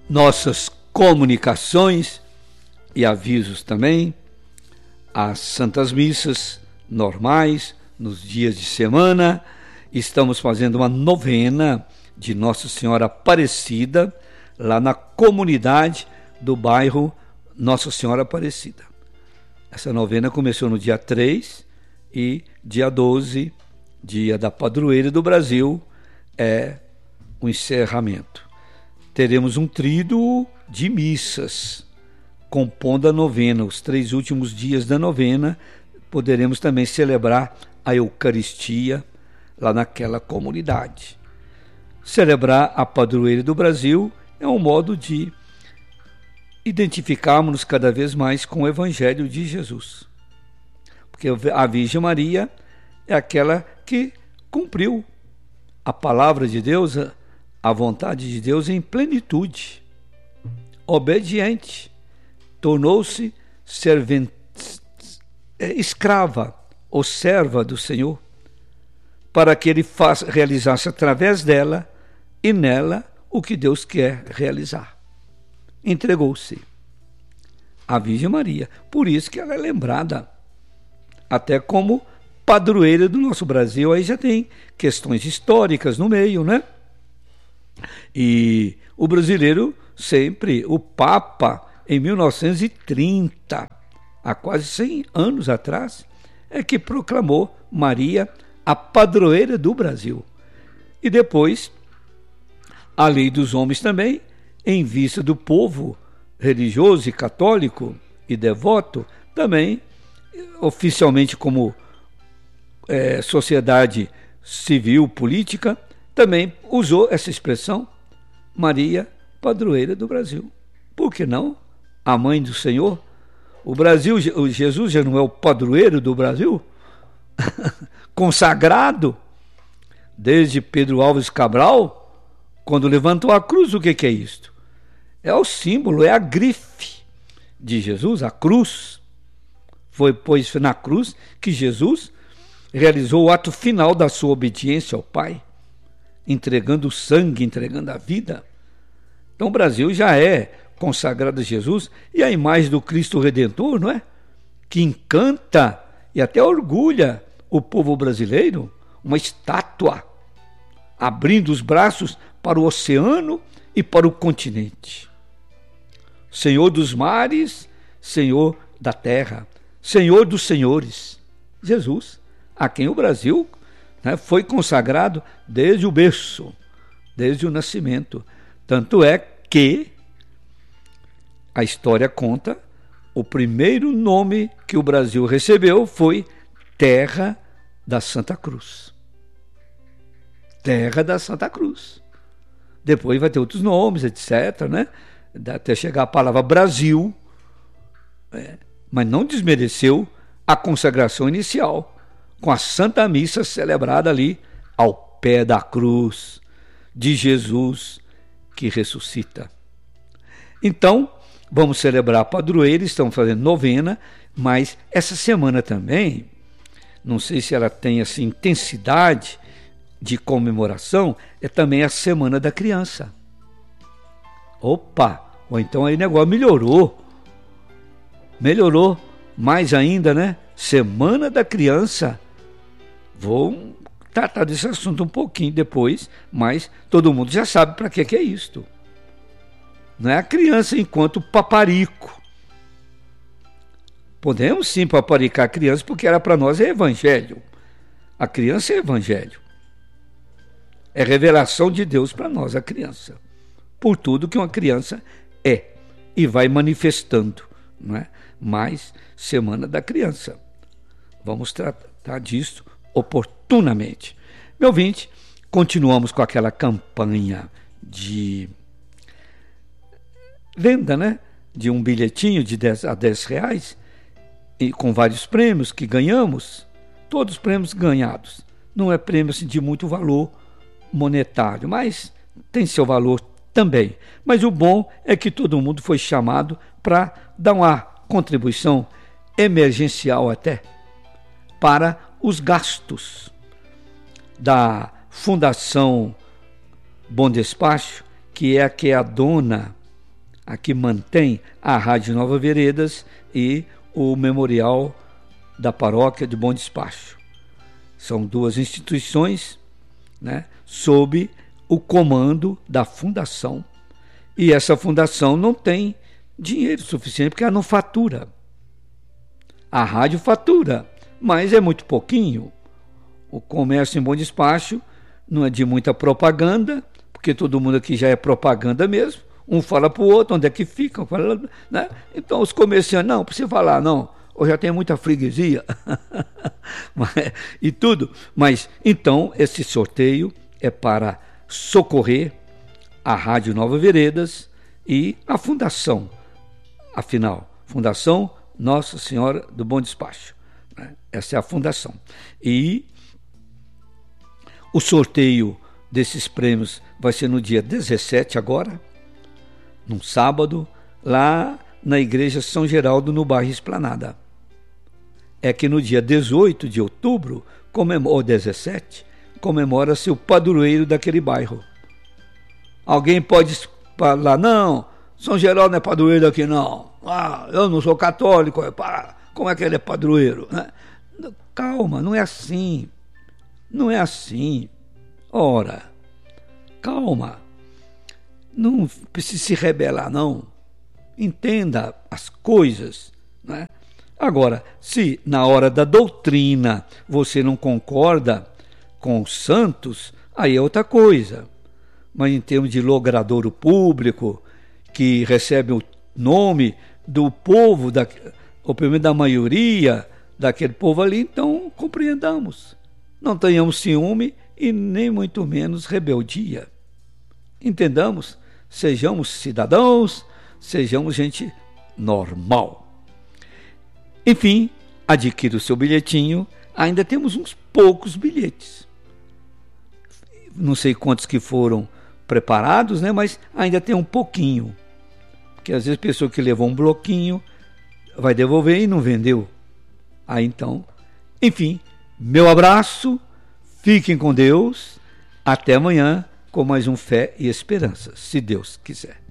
nossas comunicações e avisos também, as santas missas normais, nos dias de semana. Estamos fazendo uma novena de Nossa Senhora Aparecida, lá na comunidade do bairro Nossa Senhora Aparecida. Essa novena começou no dia 3 e dia 12, dia da padroeira do Brasil, é o encerramento. Teremos um tríduo de missas, compondo a novena. Os 3 últimos dias da novena, poderemos também celebrar a Eucaristia lá naquela comunidade. Celebrar a padroeira do Brasil é um modo de identificarmos-nos cada vez mais com o Evangelho de Jesus. Porque a Virgem Maria é aquela que cumpriu a palavra de Deus, a vontade de Deus em plenitude, obediente, tornou-se escrava ou serva do Senhor, para que Ele realizasse através dela e nela o que Deus quer realizar. Entregou-se a Virgem Maria. Por isso que ela é lembrada até como padroeira do nosso Brasil. Aí já tem questões históricas no meio, né? E o brasileiro sempre, o Papa, em 1930, há quase 100 anos atrás, é que proclamou Maria a padroeira do Brasil. E depois, a lei dos homens também, em vista do povo religioso e católico e devoto, também, oficialmente como sociedade civil, política, também usou essa expressão, Maria, padroeira do Brasil. Por que não? A mãe do Senhor. O Brasil, o Jesus já não é o padroeiro do Brasil? Consagrado desde Pedro Álvares Cabral, quando levantou a cruz. O que é isto? É o símbolo, é a grife de Jesus, a cruz. Foi na cruz que Jesus realizou o ato final da sua obediência ao Pai, entregando o sangue, entregando a vida. Então o Brasil já é consagrado a Jesus, e a imagem do Cristo Redentor, não é? Que encanta e até orgulha o povo brasileiro, uma estátua abrindo os braços para o oceano e para o continente. Senhor dos mares, Senhor da terra, Senhor dos senhores, Jesus, a quem o Brasil foi consagrado desde o berço, desde o nascimento. Tanto é que a história conta, o primeiro nome que o Brasil recebeu foi Terra da Santa Cruz. Terra da Santa Cruz. Depois vai ter outros nomes, etc., né? Até chegar a palavra Brasil, mas não desmereceu a consagração inicial, com a Santa Missa celebrada ali ao pé da cruz de Jesus que ressuscita. Então, vamos celebrar a padroeira, estamos fazendo novena, mas essa semana também, não sei se ela tem essa intensidade de comemoração, é também a Semana da Criança. Opa! Ou então aí o negócio melhorou mais ainda, né? Semana da Criança. Vou tratar desse assunto um pouquinho depois, mas todo mundo já sabe para que é isto. Não é a criança enquanto paparico. Podemos sim paparicar a criança, porque ela para nós é evangelho. A criança é evangelho. É revelação de Deus para nós, a criança. Por tudo que uma criança é e vai manifestando, não é? Mais Semana da Criança. Vamos tratar disso oportunamente. Meu ouvinte, continuamos com aquela campanha de venda, né? De um bilhetinho de 10 a 10 reais, e com vários prêmios que ganhamos, todos prêmios ganhados. Não é prêmio assim, de muito valor monetário, mas tem seu valor também. Mas o bom é que todo mundo foi chamado para dar uma contribuição emergencial até para os gastos da Fundação Bom Despacho, que é a dona a que mantém a Rádio Nova Veredas e o Memorial da Paróquia de Bom Despacho. São duas instituições, né, sob o comando da fundação. E essa fundação não tem dinheiro suficiente, porque ela não fatura. A rádio fatura, mas é muito pouquinho. O comércio em Bom Despacho não é de muita propaganda, porque todo mundo aqui já é propaganda mesmo. Um fala para o outro onde é que fica, né? Então os comerciantes, não precisa falar, não, eu já tenho muita freguesia e tudo. Mas então esse sorteio é para socorrer a Rádio Nova Veredas e a fundação, afinal, Fundação Nossa Senhora do Bom Despacho, né? Essa é a fundação. E o sorteio desses prêmios vai ser no dia 17 agora, num sábado, lá na Igreja São Geraldo, no bairro Esplanada. É que no dia 18 de outubro, ou 17, comemora-se o padroeiro daquele bairro. Alguém pode falar, não, São Geraldo não é padroeiro daqui não. Eu não sou católico, como é que ele é padroeiro? Calma, não é assim. Não é assim. Ora, calma. Não precisa se rebelar, não. Entenda as coisas, né? Agora, se na hora da doutrina você não concorda com os santos, aí é outra coisa. Mas em termos de logradouro público, que recebe o nome do povo, ou pelo menos da maioria daquele povo ali, então compreendamos. Não tenhamos ciúme e nem muito menos rebeldia. Entendamos? Sejamos cidadãos, sejamos gente normal. Enfim, adquira o seu bilhetinho. Ainda temos uns poucos bilhetes. Não sei quantos que foram preparados, né? Mas ainda tem um pouquinho. Porque às vezes a pessoa que levou um bloquinho vai devolver e não vendeu. Aí então, enfim, meu abraço, fiquem com Deus. Até amanhã com mais um Fé e Esperança, se Deus quiser.